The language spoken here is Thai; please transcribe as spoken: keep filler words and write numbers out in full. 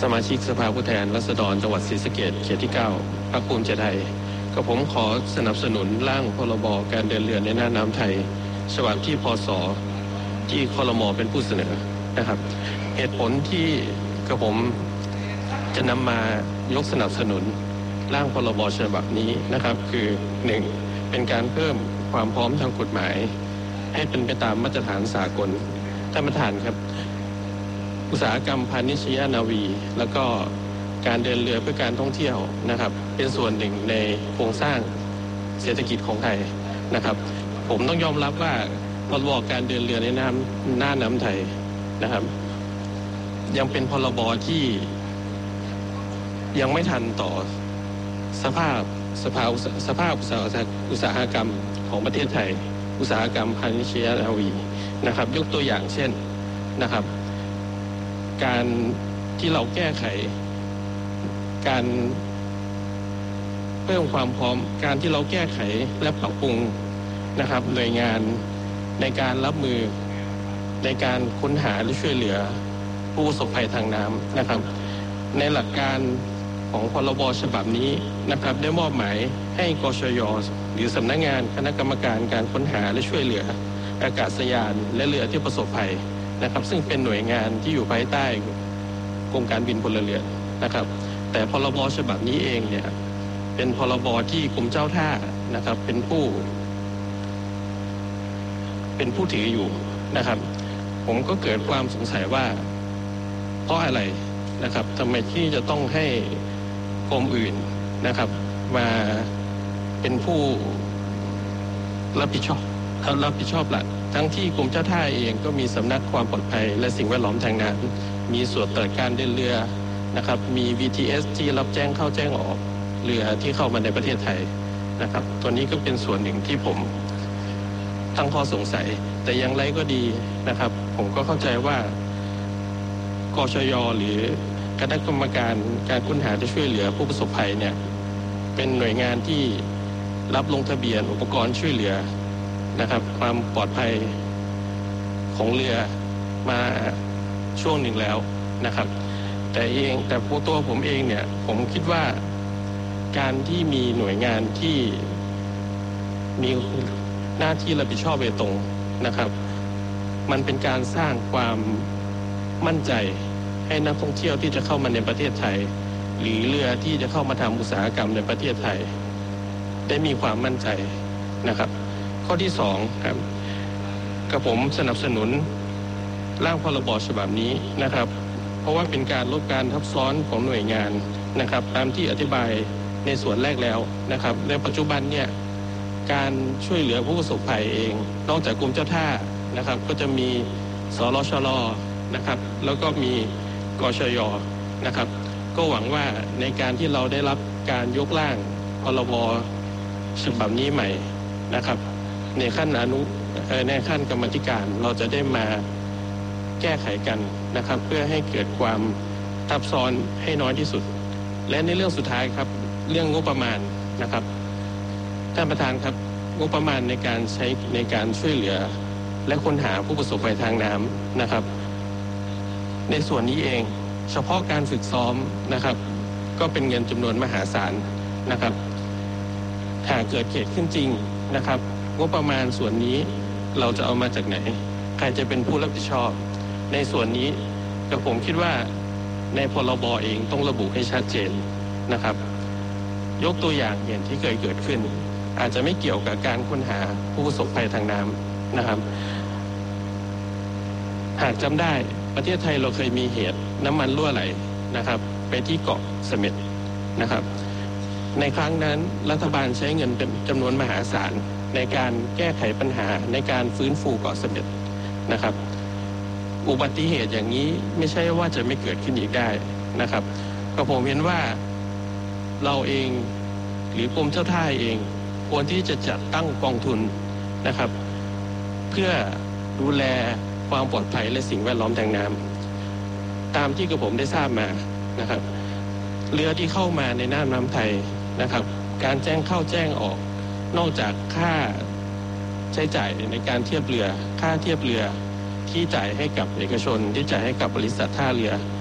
สมาชิกสภาผู้แทนราษฎรจังหวัดศรีสะเกษเขตที่เก้าพรรคภูมิใจไทยกับผมขอสนับสนุนร่างพรบการเดินเรือในน่านน้ำไทยฉบับที่พศที่ครม.เป็นผู้เสนอนะครับเหตุผลที่กับผมจะนำมายกสนับสนุนร่างพรบฉบับนี้นะครับคือหนึ่งเป็นการเพิ่มความพร้อมทางกฎหมายให้เป็นไปตามมาตรฐานสากลท่านประธานครับอุตสาหกรรมพาณิชยนาวีแล้วก็การเดินเรือเพื่อการท่องเที่ยวนะครับเป็นส่วนหนึ่งในโครงสร้างเศรษฐกิจของไทยนะครับผมต้องยอมรับว่าพรบการเดินเรือในน้ำหน้าน้ำไทยนะครับยังเป็นพรบที่ยังไม่ทันต่อสภาพสภาพสภาพอุตสาหกรรมของประเทศไทยอุตสาหกรรมพาณิชยนาวีนะครับยกตัวอย่างเช่นนะครับการที่เราแก้ไขการเพิ่มความพร้อมการที่เราแก้ไขและปรับปรุงนะครับหน่วยงานในการรับมือในการค้นหาและช่วยเหลือผู้ประสบภัยทางน้ำนะครับในหลักการของพรบฉบับนี้นะครับได้มอบหมายให้กชย.หรือสำนักงานคณะกรรมการการค้นหาและช่วยเหลืออากาศยานและเรือที่ประสบภัยนะครับซึ่งเป็นหน่วยงานที่อยู่ภายใต้กรมการบินพลเรือนนะครับแต่พรบฉบับนี้เองเนี่ยเป็นพรบที่กรมเจ้าท่านะครับเป็นผู้เป็นผู้ถืออยู่นะครับผมก็เกิดความสงสัยว่าเพราะอะไรนะครับทำไมที่จะต้องให้กรมอื่นนะครับมาเป็นผู้รับผิดชอบรับผิดชอบหลักทั้งที่กรมเจ้าท่าเองก็มีสำนักความปลอดภัยและสิ่งแวดล้อมทางน้ำมีส่วนตรวจการเดินเรือนะครับมี วี ที เอส ที่รับแจ้งเข้าแจ้งออกเรือที่เข้ามาในประเทศไทยนะครับตัวนี้ก็เป็นส่วนหนึ่งที่ผมตั้งข้อสงสัยแต่อย่างไรก็ดีนะครับผมก็เข้าใจว่ากชย.หรือคณะกรรมการการค้นหาและช่วยเหลือผู้ประสบภัยเนี่ยเป็นหน่วยงานที่รับลงทะเบียนอุปกรณ์ช่วยเหลือนะครับความปลอดภัยของเรือมาช่วงหนึ่งแล้วนะครับแต่เองแต่พวกตัวผมเองเนี่ยผมคิดว่าการที่มีหน่วยงานที่มีหน้าที่รับผิดชอบโดยตรงนะครับมันเป็นการสร้างความมั่นใจให้นักท่องเที่ยวที่จะเข้ามาในประเทศไทยหรือเรือที่จะเข้ามาทำอุตสาหกรรมในประเทศไทยได้มีความมั่นใจนะครับข้อที่สองครับกับผมสนับสนุนร่างพรบฉบับนี้นะครับเพราะว่าเป็นการลดการทับซ้อนของหน่วยงานนะครับตามที่อธิบายในส่วนแรกแล้วนะครับในปัจจุบันเนี่ยการช่วยเหลือผู้ประสบภัยเองนอกจากกรมเจ้าท่านะครับก็จะมีสรชลนะครับแล้วก็มีกชย.นะครับก็หวังว่าในการที่เราได้รับการยกร่างพรบฉบับนี้ใหม่นะครับในขั้นอนุในขั้นกรรมธิการเราจะได้มาแก้ไขกันนะครับเพื่อให้เกิดความทับซ้อนให้น้อยที่สุดและในเรื่องสุดท้ายครับเรื่องงบประมาณนะครับท่านประธานครับงบประมาณในการใช้ในการช่วยเหลือและค้นหาผู้ประสบภัยทางน้ำนะครับในส่วนนี้เองเฉพาะการฝึกซ้อมนะครับก็เป็นเงินจำนวนมหาศาลนะครับหากเกิดเหตุขึ้นจริงนะครับงบประมาณส่วนนี้เราจะเอามาจากไหนใครจะเป็นผู้รับผิดชอบในส่วนนี้กับผมคิดว่าในพรบเองต้องระบุให้ชัดเจนนะครับยกตัวอย่างอย่างที่เคยเกิดขึ้นอาจจะไม่เกี่ยวกับการค้นหาผู้ประสบภัยทางน้ำนะครับหากจำได้ประเทศไทยเราเคยมีเหตุน้ำมันรั่วไหลนะครับไปที่เกาะเสม็ดนะครับในครั้งนั้นรัฐบาลใช้เงินเป็นจำนวนมหาศาลในการแก้ไขปัญหาในการฟื้นฟูเกาะเสม็ดนะครับอุบัติเหตุอย่างนี้ไม่ใช่ว่าจะไม่เกิดขึ้นอีกได้นะครับก็ผมเห็นว่าเราเองหรือกรมเจ้าท่าเองควรที่จะจัดตั้งกองทุนนะครับเพื่อดูแลความปลอดภัยและสิ่งแวดล้อมทางน้ำตามที่กระผมได้ทราบมานะครับเรือที่เข้ามาในน่านน้ำไทยนะครับการแจ้งเข้าแจ้งออกนอกจากค่าใช้จ่ายในการเทียบเรือค่าเทียบเรือที่จ่ายให้กับเอกชนที่จ่ายให้กับบริษัทท่าเรือ